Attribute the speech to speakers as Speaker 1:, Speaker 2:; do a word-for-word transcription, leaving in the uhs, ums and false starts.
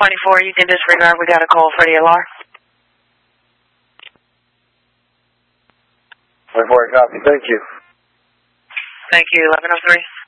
Speaker 1: twenty-four, you can disregard. We got a call for the alarm.
Speaker 2: twenty-four, copy. Thank you.
Speaker 1: Thank you, eleven oh three.